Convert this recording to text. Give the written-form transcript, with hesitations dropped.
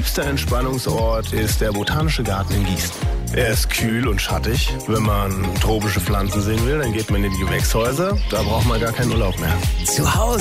liebster Entspannungsort ist der Botanische Garten in Gießen. Er ist kühl und schattig. Wenn man tropische Pflanzen sehen will, dann geht man in die Gewächshäuser. Da braucht man gar keinen Urlaub mehr. Zu Hause